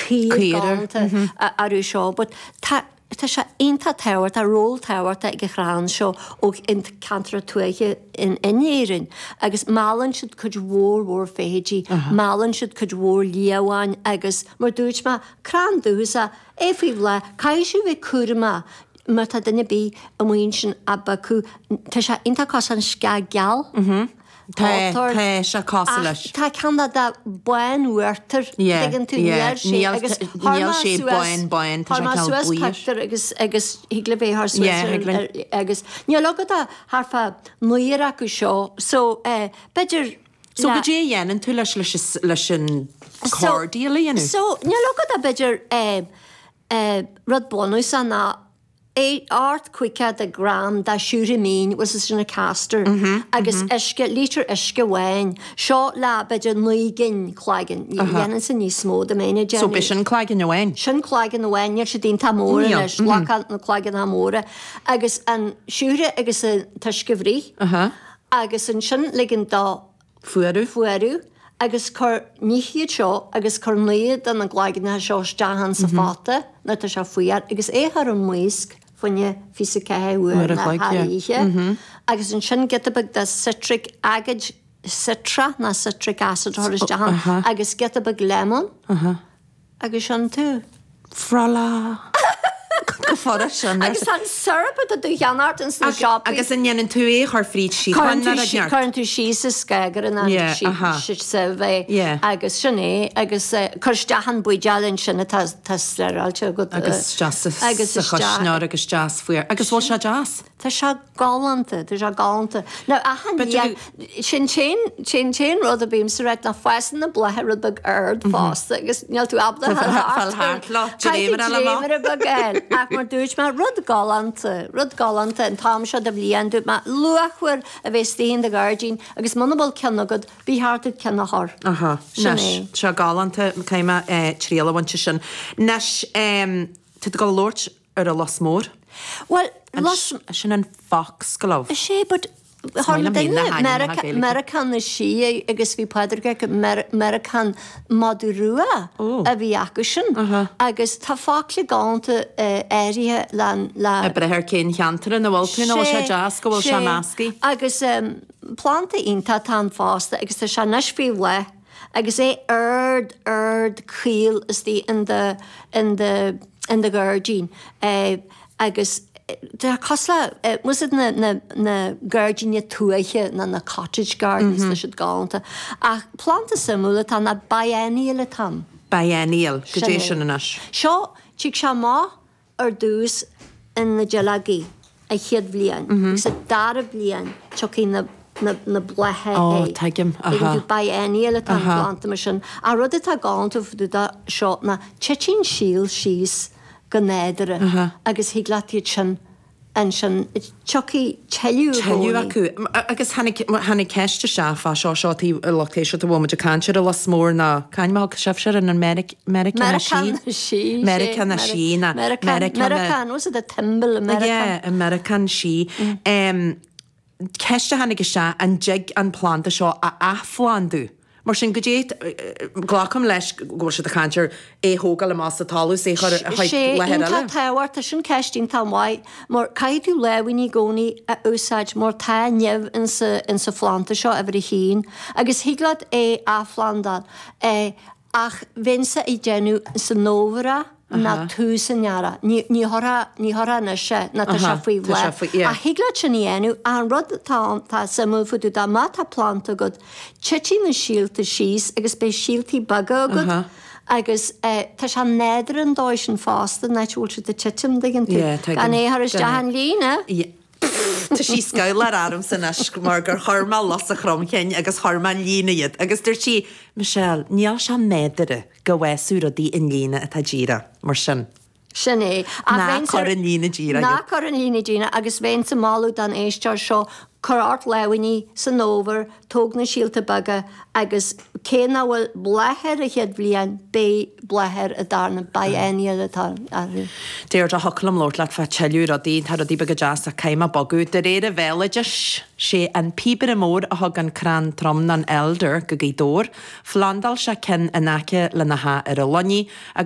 cír arú seo, but tá sé onanta táhairt a ról táhairt ag go chrán seo ó in cantar tuaiche in éireann, agus málann siad chud mhór féidí, málann siad chud mhór líamháin agus mar dúirt me crán dúsa éhí le caiisiú bheith cuairma mar tá duine bí a mhaon sin abbaú tá sé onanta cos an sce geal. Tá se cása leis. Tá ceanna de buin uirtar an tú níl sé buin tá agus higla bhéth agus níl legad a Harfa nuir acu seo so beidir so go dé dhéanaan tú leis an cordíalaíonú. So níl legad a beidir rud bonús a ná art cuica de gram da siúri mín was is sinna caster agus lítar isce bhain seo le beidir nuigin chláigen dhéanaan san níos smó de méine déanú. So be sin chláigen bhain? Sin chláigen bhain níor sé dín tamóra leis lecha na chláigen amóra agus an siúre agus a tuisce bhrí agus an sin ligin dá fuarú agus chur níhiad seo agus chur nuiad an na gláigen seo stehan sa fáta na tá se fuiar agus éthar an muisc funne fisa cehúir na haíe agus an sin getabag de citric agad citra na citric acid thoris dehan agus getabag lemon agus an tú. Frala. Agus an syrup a dú cheanart in sna shop. Agus an dhéanaan tú chuir fríd sí. Chuann tú sí sa scagar an si sa bheith agus sinné agus chuirsteachan buidealinn sinna tá sleiráilte go agus chusneir agus jazz fuair. Agus bhil se jazz? Tá se gáanta, tá se gáanta. No sin rud a bím sa réit na fesan na blethe rud bag ard fásta agus níl tú abda ach mar dúirt me rud galanta an tám seo a bblion dú me luachhuiir a bheith stéon de Guardian agus manabal cennagad bíhartú cennathir. Se galanta céime tríalhainte sin. Nes tu go Lord ar a las mór? Well, sin an fox go sé, but American na sí agus bhí peidir go American Madurua a bhí acu sin agus tá fácla gáanta éirithe le brethir cén cheantar na bhiltain ó se jazz go bhfuil se máscaí. Agus planta ionta tá fásta agus tá se neis bhí le agus é ard cíl is tí in the Guardian agus Tá cosla was it na Guardian tuaiche na cottage gardens na siad gáanta ach planta samúla tá na biennial tam. Biennial, go dé sin inis. Seo tí se má ar dús in na gelagaí a chiad blian, sa dar blian choí na blethe taigim biennial tam planta mar sin a rud tá gáanta fú seo na chechin síl síos go néidere agus higlatíad sin an sin choí teú acu agus hanig ceiste seafa seotí lotéisio bhfuid a canseir a las mór na caiimá sefseir an American sí was a timble American sí. Ceiste hanig se an jig an planta seo a afláú. Mar sin go dé ghlacham leis go se a cantir éthógal le más talú sé le táhhart a sin ceistín támhaid mar caiidú lehaoí gcónaí a úsáid mór tá neamh in sa flanta seo a bhí chin agus higlad é aflandal ach vinsa i déanú sa nóhara na túsanara ní hora na se na tá se faoi le a higla sin dhéanú an rud tá samú fuú dá mata planta go tití na síalta síos agus be síaltaí baga go agus tá se néidir an dóis sin fásta neúil se de titim digan tú gan éthar is dehan lína. Tá sí scail arm san mar gur thorma las a chromchéin agus thorma lína agus dúir si Michelle, níl se méidir go bhheú a dí in lína atá díra mar sin. Sinné ná chu an lína díra. Ná chu an lína dína agus bhéon sa máú dan éisteir seo chuart lehaoí san nóver tóg na síalta baga agus céna bhfuil bletheir a chead blian bé bletheir a darna biennial atá arú. Déir a holam Lord le fe teú a dí tar a dí bag jazz a caiime bagú de réad a bhéileidir sé an píbar mór a thug an crán trom an elder go gé dór, Flandal se cin a nace le nathe ar a loní